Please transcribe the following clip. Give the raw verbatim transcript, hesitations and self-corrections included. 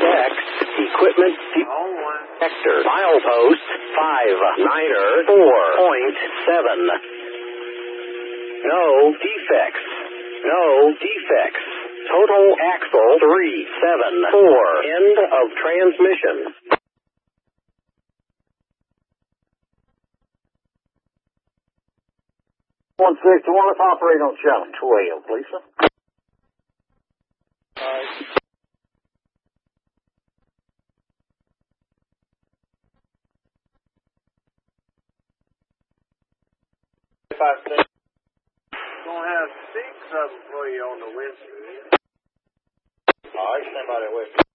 X, equipment sector, milepost five niner four point seven. No defects. No defects. Total axle three seven four. End of transmission. one six one, let's operate on channel twelve, please, sir. We're going to have six of them for you on the windshield. All right, stand by that way.